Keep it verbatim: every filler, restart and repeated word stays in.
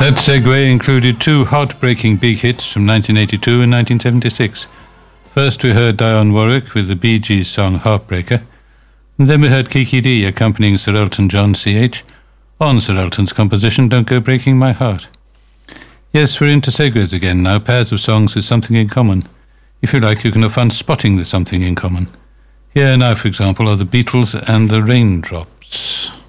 That segue included two heartbreaking big hits from nineteen eighty-two and nineteen seventy-six. First we heard Dionne Warwick with the Bee Gees song Heartbreaker, and then we heard Kiki Dee accompanying Sir Elton John C H on Sir Elton's composition Don't Go Breaking My Heart. Yes, we're into segues again now, pairs of songs with something in common. If you like, you can have fun spotting the something in common. Here now, for example, are the Beatles and the Raindrops.